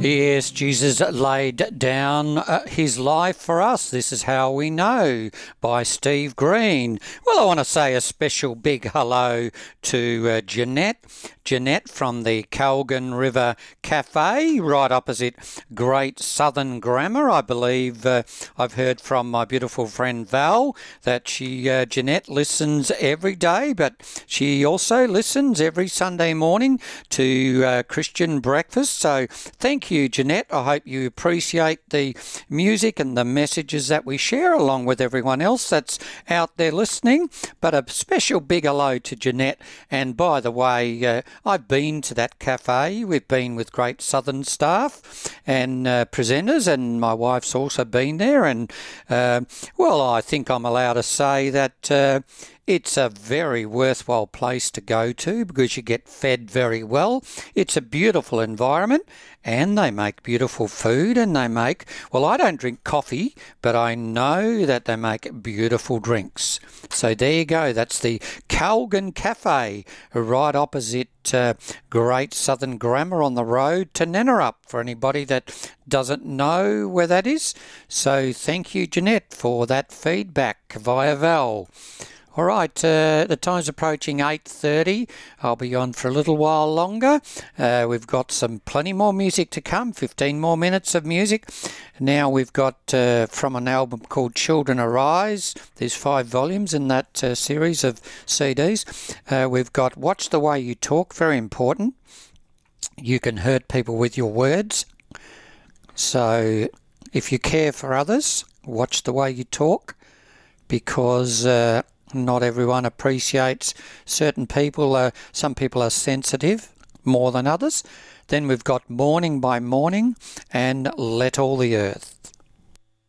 Yes, Jesus laid down his life for us. This is how we know, by Steve Green. Well, I want to say a special big hello to Jeanette. Jeanette from the Calgan River Cafe, right opposite Great Southern Grammar. I believe I've heard from my beautiful friend Val that Jeanette listens every day, but she also listens every Sunday morning to Christian Breakfast. So thank you, Jeanette. I hope you appreciate the music and the messages that we share along with everyone else that's out there listening. But a special big hello to Jeanette. And by the way, I've been to that cafe. We've been with Great Southern staff and presenters, and my wife's also been there. And, well, I think I'm allowed to say that it's a very worthwhile place to go to because you get fed very well. It's a beautiful environment and they make beautiful food and they make, well, I don't drink coffee, but I know that they make beautiful drinks. So there you go. That's the Calgan Cafe right opposite Great Southern Grammar on the road to Nennerup for anybody that doesn't know where that is. So thank you, Jeanette, for that feedback via Val. All right, the time's approaching 8:30. I'll be on for a little while longer. We've got plenty more music to come, 15 more minutes of music. Now we've got from an album called Children Arise. There's 5 volumes in that series of CDs. We've got Watch the Way You Talk, very important. You can hurt people with your words. So if you care for others, watch the way you talk, because not everyone appreciates certain people. Some people are sensitive more than others. Then we've got Morning by Morning and Let All the Earth.